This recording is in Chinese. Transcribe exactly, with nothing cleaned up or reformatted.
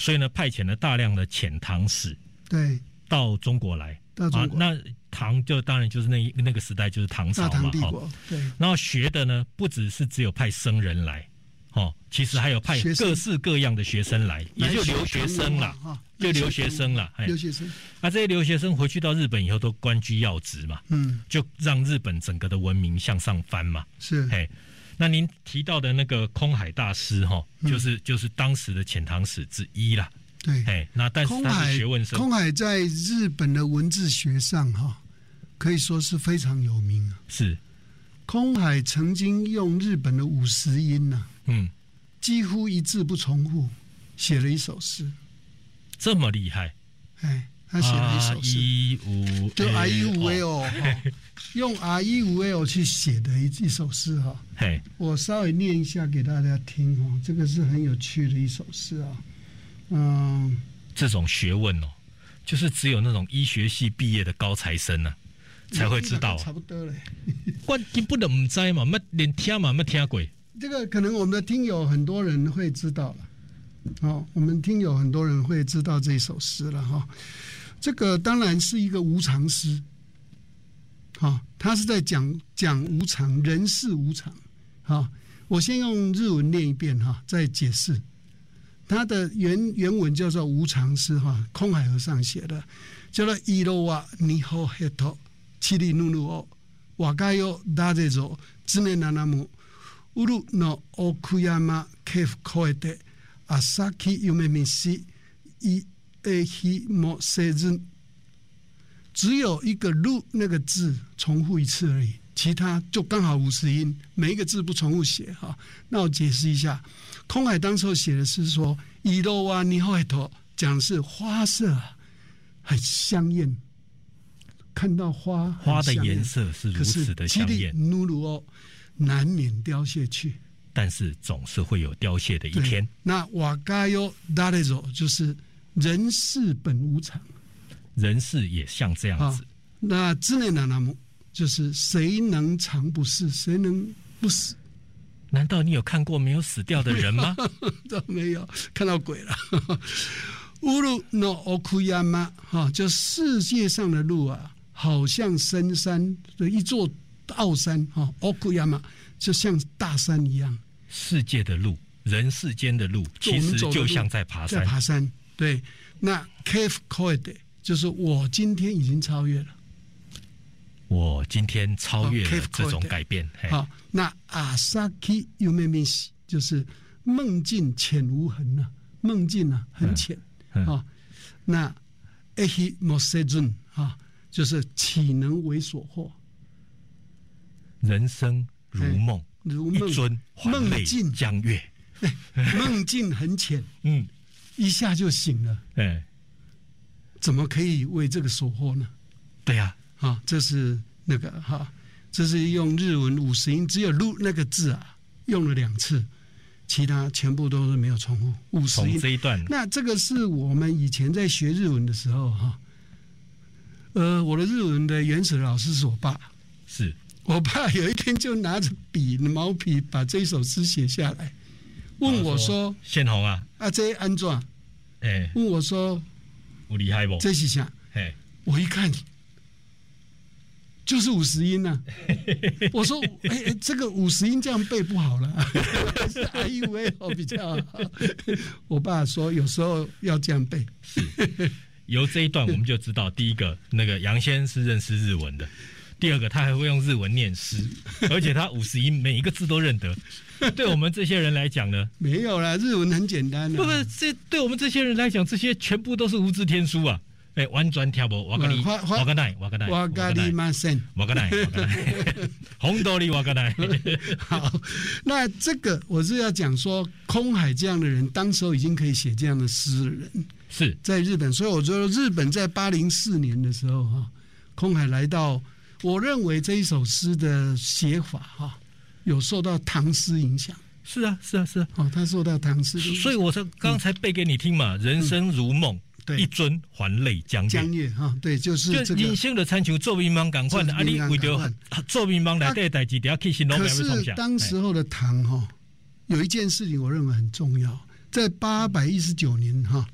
所以呢，派遣了大量的遣唐使对到中国来。 到中国， 啊、那唐就当然就是那那个时代就是唐朝嘛， 大唐帝国。对， 然后学的呢，不只是只有派僧人来，哦，其实还有派各式各样的学生来，也就留学生啦，就留学生啦， 留学生。 啊，这些留学生回去到日本以后都官居要职嘛，嗯，就让日本整个的文明向上翻嘛。 是， 嘿，那您提到的那个空海大师哈、嗯，就是就是当时的遣唐使之一啦。 对， 哎，那但是他是学问生。 空海在日本的文字学上哈，可以说是非常有名啊。 是， 空海曾经用日本的五十音呐、啊，嗯，几乎一字不重复，写了一首诗。 这么厉害？ 哎，他写了一首诗， 一五就 R 一五 L， 用 R 一五 L 去写的一一首诗哈。嘿，我稍微念一下给大家听哦，这个是很有趣的一首诗啊。嗯， 这种学问哦，就是只有那种医学系毕业的高材生啊才会知道、啊。 差不多嘞， 我根本都唔知嘛，乜连听嘛没听过。 这个可能我们的听友很多人会知道了。哦，我们听友很多人会知道这首诗了哈、哦。这个当然是一个无常诗，好、哦，他是在讲讲无常，人世无常。好、哦，我先用日文念一遍哈、哦，再解释。他的原原文叫做无常诗哈，空海和尚写的，叫做伊罗瓦尼吼黑头七里努努哦，瓦盖哟大这种只能那那么乌鲁诺奥库亚马 cave 口的阿萨基有没明西伊诶希莫塞人，只有一个路那个字重复一次而已，其他就刚好五十音，每一个字不重复写哈。那我解释一下。空海当时候写的是说，伊罗瓦尼后头讲的是花色很香艳，看到花花的颜色是如此的香艳， 努鲁哦难免凋谢去， 但是总是会有凋谢的一天。 那瓦嘎哟达雷佐就是人世本无常， 人世也像这样子。啊、 那智内那那姆就是谁能常不死，谁能不死？ 难道你有看过没有死掉的人吗？ 都没有，看到鬼了。乌鲁诺奥库亚玛哈，就世界上的路啊，好像深山的一座奥山哈，奥库亚玛就像大山一样。 世界的路，人世间的路，其实就像在爬山。 在爬山，对。那 Cave Coed 就是我今天已经超越了。 我今天超越了这种改变。 好、哦，那阿萨基有没明西就是梦境浅无痕呐、啊，梦境啊很浅啊、嗯嗯哦。那 ehi mosejun 啊，就是岂能为所惑？ 人生如梦， 如梦， 一尊还酹江月。 梦境很浅，嗯，一下就醒了。哎，怎么可以为这个所惑呢？ 对呀、啊。 啊，这是那个哈，这是用日文五十音，只有“路”那个字啊，用了两次，其他全部都是没有重复。五十音这一段， 那这个是我们以前在学日文的时候哈，呃，我的日文的原始老师是我爸， 是我爸有一天就拿着笔毛笔把这一首诗写下来，问我说：“ 宪宏啊， 啊，这安怎？”哎、欸，问我说：“ 有厉害不？ 这是啥？”哎，我一看。就是五十音呐、啊，我说，哎、欸，这个五十音这样背不好了，是 I U A O 比较好。我爸说，有时候要这样背。 是，由这一段我们就知道，第一个，那个杨先生是认识日文的；第二个，他还会用日文念诗，而且他五十音每一个字都认得。对我们这些人来讲呢， 没有啦，日文很简单的、啊。 不不，这对我们这些人来讲，这些全部都是无字天书啊。哎，完全听不，我跟你，我跟你，我跟你， 我跟你马sen， 我跟你，我跟你，红豆里我跟你。 好，那这个我是要讲说，空海这样的人，当时候已经可以写这样的诗的人， 是在日本。所以我觉得日本在八零四年的时候哈，空海来到，我认为这一首诗的写法哈，有受到唐诗影响。 是啊，是啊，是啊。 哦，他受到唐诗， 所以我才刚才背给你听嘛，嗯、人生如梦。对，一尊还酹江月， 江月哈，对，就是这个。 人生的参像做迷茫赶快的，啊，你为着做迷茫来对代志，要去心中。 可是当时候的唐哈，有一件事情我认为很重要，在八百一十九年哈，